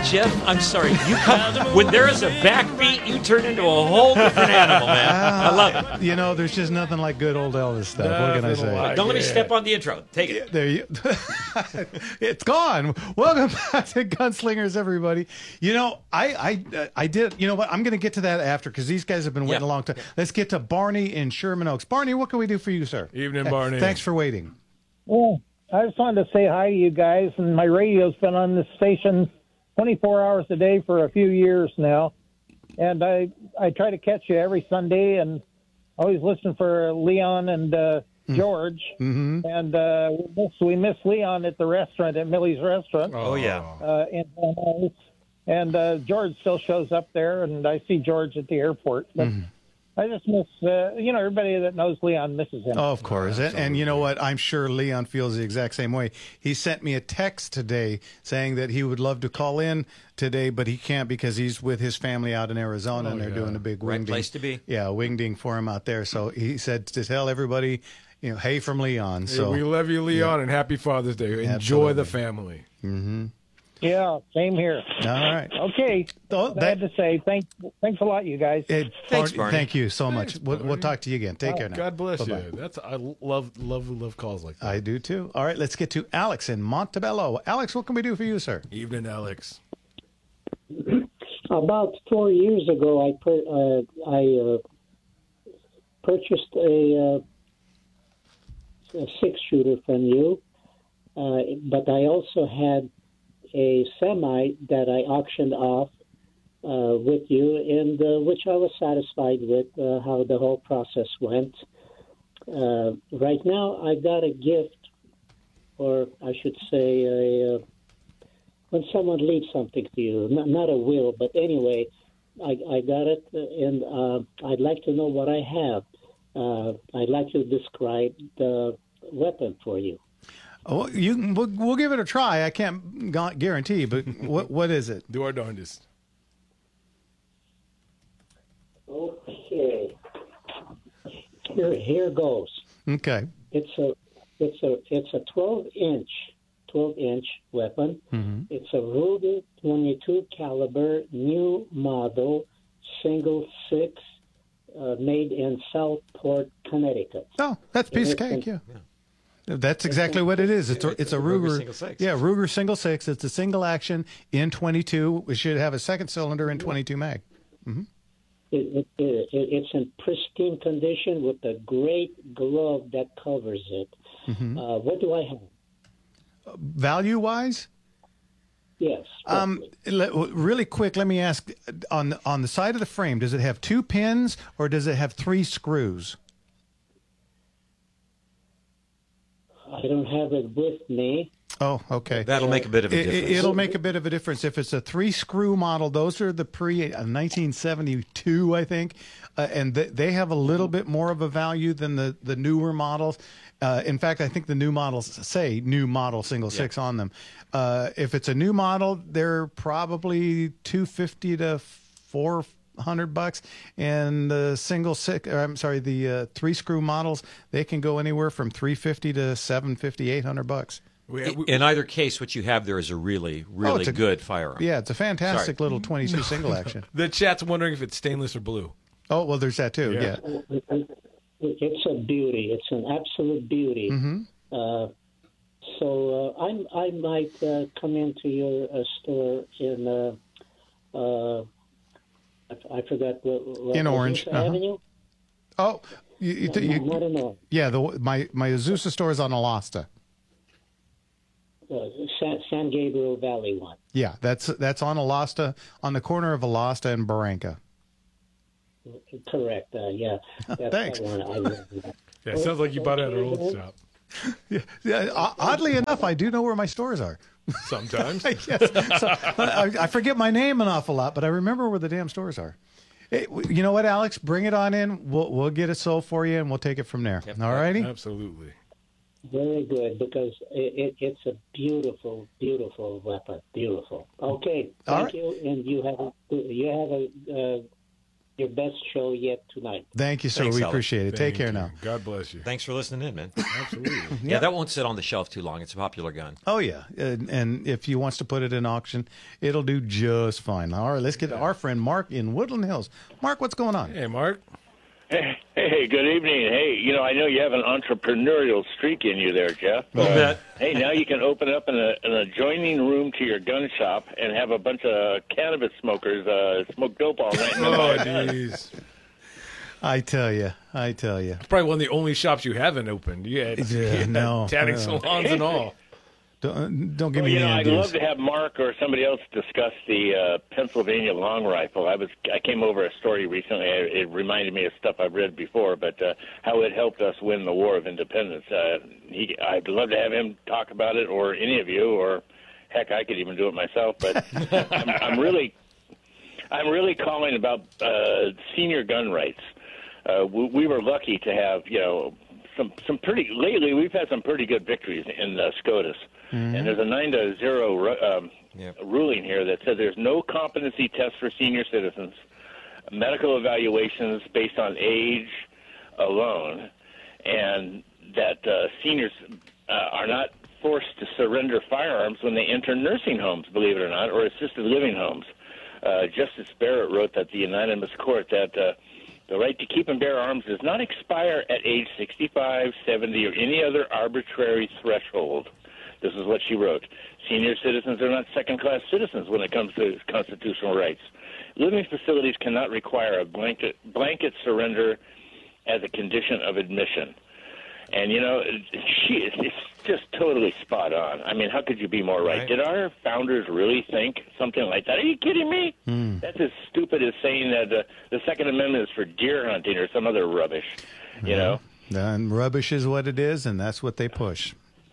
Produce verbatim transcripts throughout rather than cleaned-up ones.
Jeff, I'm sorry. You come when there is a backbeat, you turn into a whole different animal, man. I love it. You know, there's just nothing like good old Elvis stuff. What can I Nothing say? like Don't let me it. step on the intro. Take it. There you. It's gone. Welcome back to Gunslingers, everybody. You know, I I I did. You know what? I'm going to get to that after because these guys have been waiting Yeah. a long time. Let's get to Barney in Sherman Oaks. Barney, what can we do for you, sir? Evening, Hey, Barney. Thanks for waiting. Well, I just wanted to say hi to you guys, and my radio's been on this station twenty-four hours a day for a few years now, and I I try to catch you every Sunday, and always listen for Leon and uh, George, Mm-hmm. and uh, we miss we miss Leon at the restaurant at Millie's Restaurant Oh, yeah. uh, in Van Nuys, and uh, George still shows up there, and I see George at the airport, but. Mm-hmm. I just miss, uh, you know, everybody that knows Leon misses him. Oh, of course. And, and you know what? I'm sure Leon feels the exact same way. He sent me a text today saying that he would love to call in today, but he can't because he's with his family out in Arizona, Oh, and they're yeah. doing a big Right wingding. place to be. Yeah, wingding for him out there. So he said to tell everybody, you know, hey from Leon. So we love you, Leon, and happy Father's Day. Enjoy Absolutely. the family. Yeah, same here. all right. Okay, Oh, I had that, to say thanks. Thanks a lot, you guys. it, Thanks, Barney, Barney. Thank you so much. Thanks, We'll, we'll Barney. talk to you again. Take care now. God bless Bye-bye. you. That's I love love love calls like that. I do too. All right, let's get to Alex in Montebello. Alex, what can we do for you, sir? Evening, Alex. About four years ago, I per, uh, I uh, purchased a, uh, a six shooter from you, uh, but I also had a semi that I auctioned off uh, with you, and uh, which I was satisfied with uh, how the whole process went. Uh, right now, I got a gift, or I should say, a. Uh, when someone leaves something to you, not, not a will, but anyway, I, I got it, and uh, I'd like to know what I have. Uh, I'd like to describe the weapon for you. Oh, you can, we'll, we'll give it a try. I can't gu- guarantee, but what what is it? Do our darndest. Okay. Here, here goes. Okay. It's a, it's a, it's a twelve inch, twelve inch weapon. Mm-hmm. It's a Ruger twenty-two caliber, new model, single six, uh, made in Southport, Connecticut. Oh, that's a piece of cake. Yeah. That's exactly what it is. It's a, it's a Ruger, single six. yeah, Ruger single six. It's a single action in twenty-two. We should have a second cylinder in twenty-two mag. It, it, it, it's in pristine condition with a great glove that covers it. Uh, what do I have? Value wise, Yes. um, le- really quick. Let me ask on on the side of the frame. Does it have two pins or does it have three screws? I don't have it with me. Oh, okay. That'll make a bit of a It, difference. it, it'll make a bit of a difference if it's a three screw model. Those are the pre uh, nineteen seventy-two, I think, uh, and th- they have a little bit more of a value than the the newer models. Uh, in fact, I think the new models say new model single six on them. Uh, if it's a new model, they're probably two fifty to four hundred bucks, and the single six. Or, I'm sorry, the uh, three screw models they can go anywhere from three fifty to seven fifty, eight hundred bucks. We, In- we, In either case, what you have there is a really, really it's a- good firearm. Yeah, it's a fantastic Sorry. little twenty-two single action. the chat's wondering if it's stainless or blue. Oh, well, there's that too. Yeah. Yeah. It's a beauty. It's an absolute beauty. Mm-hmm. Uh, so uh, I I might uh, come into your uh, store in uh, uh, I, I forgot what, what In was Orange, this uh-huh. Avenue. Oh, you, you, No, you, not in Orange. yeah. The my my Azusa store is on Alasta. Uh, San, San Gabriel Valley one. Yeah, that's that's on Alasta, on the corner of Alasta and Barranca. Correct. Uh, yeah. That's Thanks. that one. I love that. Yeah, it sounds like you bought it at our old shop. Yeah, yeah. o- Oddly enough, I do know where my stores are. Sometimes. Yes, so, I, I forget my name an awful lot, but I remember where the damn stores are. Hey, you know what, Alex? Bring it on in. We'll we'll get it sold for you, and we'll take it from there. Yep. All righty. Absolutely. Very good, because it, it, it's a beautiful, beautiful weapon. Beautiful. Okay, All thank right. you, and you have a, you have a uh, your best show yet tonight. Thank you, sir. Thanks, we Alex. appreciate it. Take Thank care you. now. God bless you. Thanks for listening in, man. Absolutely. Yeah, that won't sit on the shelf too long. It's a popular gun. Oh, yeah. And, and if he wants to put it in auction, it'll do just fine. All right, let's get to our friend Mark in Woodland Hills. Mark, what's going on? Hey, Mark. Hey, hey, good evening. Hey, you know, I know you have an entrepreneurial streak in you there, Jeff. A little bit. Hey, now you can open up in a, an adjoining room to your gun shop and have a bunch of cannabis smokers uh, smoke dope all night. Oh, jeez. I tell you. I tell you. It's probably one of the only shops you haven't opened. You had, Yeah, you had no, tanning no. salons and all. Don't, don't give Well, me you know, any I'd ideas. love to have Mark or somebody else discuss the uh, Pennsylvania long rifle. I was I came over a story recently. It reminded me of stuff I've read before, but uh, how it helped us win the War of Independence. Uh, he, I'd love to have him talk about it, or any of you, or heck, I could even do it myself. But I'm, I'm really, I'm really calling about uh, senior gun rights. Uh, we, we were lucky to have, you know, some some pretty lately. We've had some pretty good victories in uh, SCOTUS. And there's a nine to zero um, Yep. ruling here that said there's no competency test for senior citizens, medical evaluations based on age alone, and that uh, seniors uh, are not forced to surrender firearms when they enter nursing homes, believe it or not, or assisted living homes. Uh, Justice Barrett wrote that the unanimous court that uh, the right to keep and bear arms does not expire at age sixty-five, seventy, or any other arbitrary threshold. This is what she wrote. Senior citizens are not second-class citizens when it comes to constitutional rights. Living facilities cannot require a blanket blanket surrender as a condition of admission. And, you know, she is it's just totally spot on. I mean, how could you be more right? Right. Did our founders really think something like that? Are you kidding me? Hmm. That's as stupid as saying that uh, the Second Amendment is for deer hunting or some other rubbish, you know? And rubbish is what it is, and that's what they push.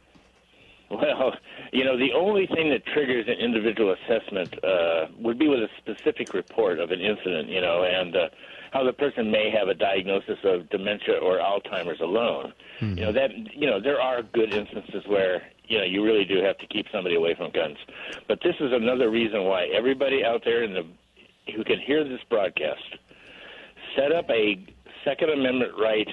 Well, you know, the only thing that triggers an individual assessment uh, would be with a specific report of an incident, you know, and uh, how the person may have a diagnosis of dementia or Alzheimer's alone. Mm-hmm. You know, that, you know, there are good instances where, you know, you really do have to keep somebody away from guns. But this is another reason why everybody out there in the who can hear this broadcast, set up a Second Amendment right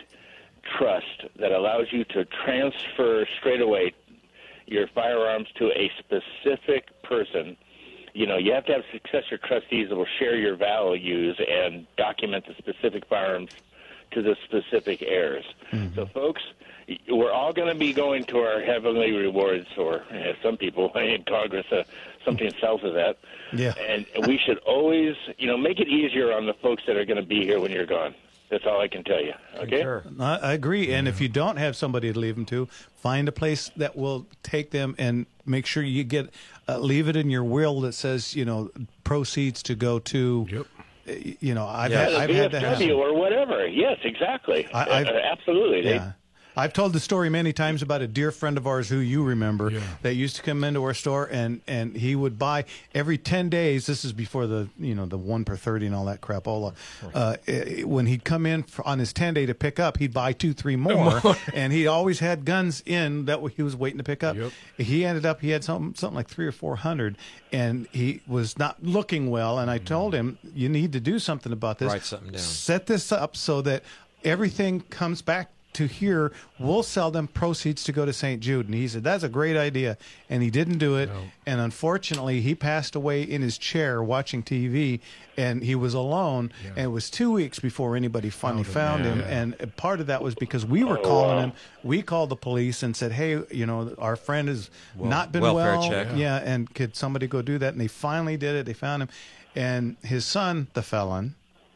trust that allows you to transfer straight away your firearms to a specific person. You know, you have to have successor trustees that will share your values and document the specific firearms to the specific heirs. Mm-hmm. So, folks, we're all going to be going to our heavenly rewards, or uh, some people in Congress, uh, something south of that. Yeah. And we should always, you know, make it easier on the folks that are going to be here when you're gone. That's all I can tell you. Okay? Sure. I, I agree. And if you don't have somebody to leave them to, find a place that will take them and make sure you get, uh, leave it in your will that says, you know, proceeds to go to, Yep. uh, you know, I've, Yeah. had, I've V had F that W happen. or whatever. Yes, exactly. I- I've- uh, absolutely. They- Yeah. I've told the story many times about a dear friend of ours who you remember Yeah. that used to come into our store and, and he would buy every ten days. This is before the, you know, the one per thirty and all that crapola. Uh, eh, when he'd come in for, on his ten day to pick up, he'd buy two, three more, and he always had guns in that he was waiting to pick up. Yep. He ended up, he had something, something like three or four hundred, and he was not looking well. And I told him, you need to do something about this. Write something down. Set this up so that everything comes back to here. We'll sell them, proceeds to go to Saint Jude. And he said, that's a great idea. And he didn't do it. No. And unfortunately, he passed away in his chair watching T V, and he was alone. Yeah. And it was two weeks before anybody finally Found found him, him. yeah. And part of that was because we were Oh, calling wow. him. We called the police and said, hey, you know, our friend has not been welfare well. check. Yeah. And could somebody go do that? And they finally did it. They found him. And his son, the felon,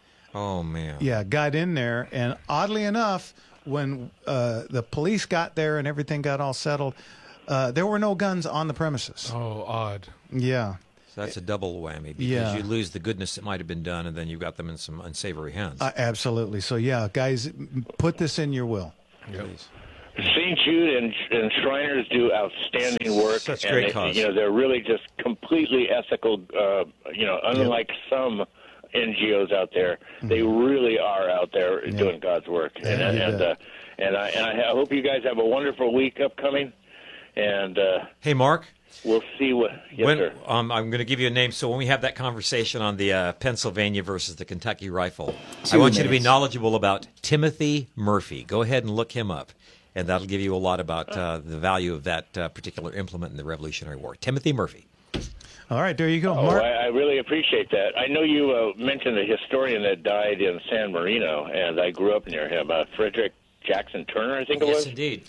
Oh, man. yeah, got in there, and oddly enough, when uh, the police got there and everything got all settled, uh, there were no guns on the premises. Oh, odd. Yeah, So that's a double whammy because Yeah. you lose the goodness that might have been done, and then you've got them in some unsavory hands. uh, absolutely. So, yeah, guys, m- put this in your will. Yep. Saint Jude and, and Shriners do outstanding work. Such and great they, cause. You know, they're really just completely ethical. Uh, you know, unlike some N G Os out there, they really are out there doing God's work. And Yeah, you and bet. uh, and I and I hope you guys have a wonderful week upcoming. and uh, Hey, Mark. we'll see what. Yes, when, sir. um, I'm going to give you a name. So when we have that conversation on the uh, Pennsylvania versus the Kentucky rifle, Two I want you to be minutes. knowledgeable about Timothy Murphy. Go ahead and look him up, and that'll give you a lot about uh, the value of that uh, particular implement in the Revolutionary War. Timothy Murphy. All right, there you go, Oh, Mark. I, I really appreciate that. I know you uh, mentioned a historian that died in San Marino, and I grew up near him, uh, Frederick Jackson Turner, I think it Yes, was. indeed.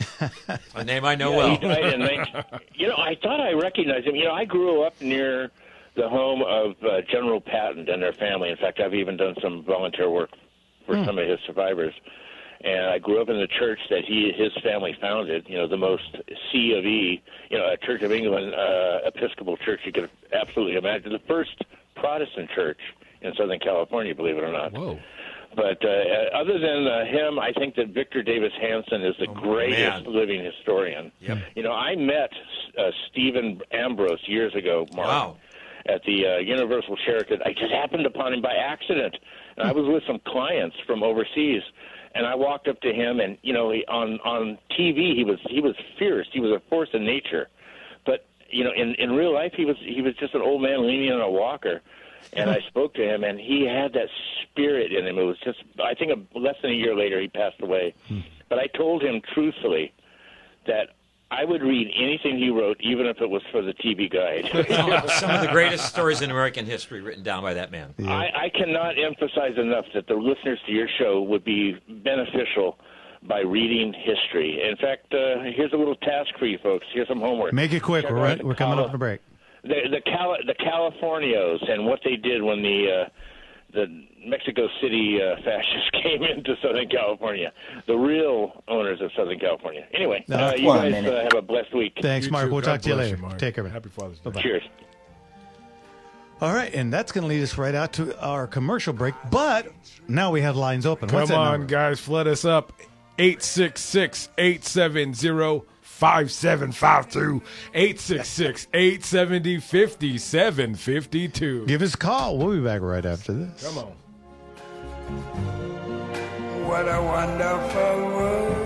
A name I know Yeah, well. he died in nineteen You know, I thought I recognized him. You know, I grew up near the home of uh, General Patton and their family. In fact, I've even done some volunteer work for some of his survivors. And I grew up in the church that he his family founded, you know, the most C of E, you know, a Church of England uh, Episcopal church you could absolutely imagine. The first Protestant church in Southern California, believe it or not. Whoa. But uh, other than uh, him, I think that Victor Davis Hanson is the greatest man. living historian. Yep. You know, I met uh, Stephen Ambrose years ago, Mark, Wow. at the uh, Universal Sheraton. I just happened upon him by accident. And I was with some clients from overseas, and I walked up to him, and you know, he, on on T V he was he was fierce. He was a force of nature, but you know, in in real life he was he was just an old man leaning on a walker. And I spoke to him, and he had that spirit in him. It was just, I think, a, less than a year later, he passed away. But I told him truthfully that I would read anything he wrote, even if it was for the T V Guide. Some of the greatest stories in American history written down by that man. I, I cannot emphasize enough that the listeners to your show would be beneficial by reading history. In fact, uh, here's a little task for you folks. Here's some homework. Make it quick. Check We're, out right, the we're coming Cali- up on a break. The the, Cali- the Californios and what they did when the uh, the Mexico City uh, fascists came into Southern California, the real owners of Southern California. Anyway, No, uh, you one guys minute. uh, have a blessed week. Thanks, You Mark. too. We'll God talk to you bless later. Mark. Take care, man. Happy Father's Day. Bye-bye. Cheers. All right, and that's going to lead us right out to our commercial break. But now we have lines open. What's Come that on, number? guys. Flood us up. eight six six, eight seven zero, five seven five two. eight six six, eight seven zero, five seven five two. Give us a call. We'll be back right after this. Come on. What a wonderful world.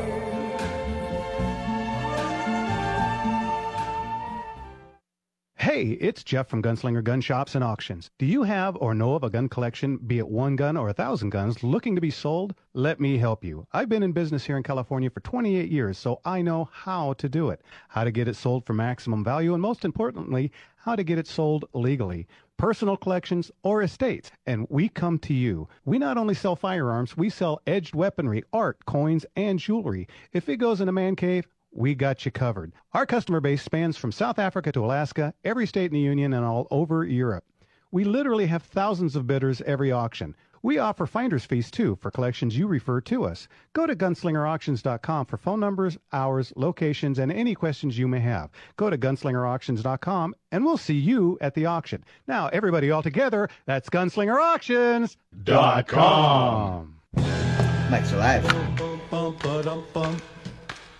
Hey, it's Jeff from Gunslinger Gun Shops and Auctions. Do you have or know of a gun collection, be it one gun or a thousand guns, looking to be sold? Let me help you. I've been in business here in California for twenty-eight years, so I know how to do it. How to get it sold for maximum value, and most importantly, how to get it sold legally. Personal collections or estates, and we come to you. We not only sell firearms, we sell edged weaponry, art, coins, and jewelry. If it goes in a man cave, we got you covered. Our customer base spans from South Africa to Alaska, every state in the Union, and all over Europe. We literally have thousands of bidders every auction. We offer finder's fees, too, for collections you refer to us. Go to gunslinger auctions dot com for phone numbers, hours, locations, and any questions you may have. Go to gunslinger auctions dot com, and we'll see you at the auction. Now, everybody all together, that's gunslinger auctions dot com. Max Alive. Bum, bum, ba-dum, bum.